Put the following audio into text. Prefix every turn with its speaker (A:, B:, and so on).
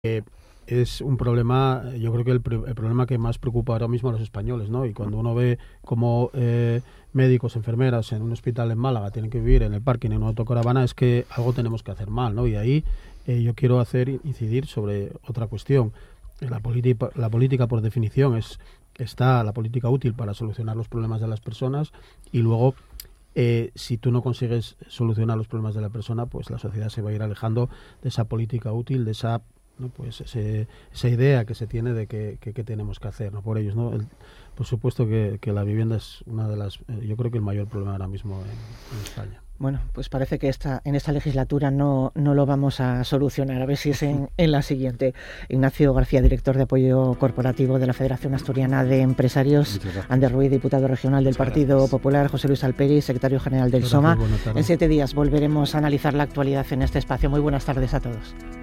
A: Es un problema, yo creo que el problema que más preocupa ahora mismo a los españoles, ¿no? Y cuando uno ve cómo médicos, enfermeras en un hospital en Málaga tienen que vivir en el parking en una autocaravana, es que algo tenemos que hacer mal, ¿no? Y ahí yo quiero incidir sobre otra cuestión. La política, por definición, está la política útil para solucionar los problemas de las personas, y luego si tú no consigues solucionar los problemas de la persona, pues la sociedad se va a ir alejando de esa política útil, de esa, ¿no? Pues esa idea que se tiene de que tenemos que hacer, ¿no? Por ellos, ¿no? Por supuesto que la vivienda es una de las, yo creo que el mayor problema ahora mismo en España.
B: Bueno, pues parece que en esta legislatura no lo vamos a solucionar. A ver si es en la siguiente. Ignacio García, director de apoyo corporativo de la Federación Asturiana de Empresarios. Ander Ruiz, diputado regional del Partido Popular. José Luis Alperi, secretario general del SOMA. En 7 días volveremos a analizar la actualidad en este espacio. Muy buenas tardes a todos.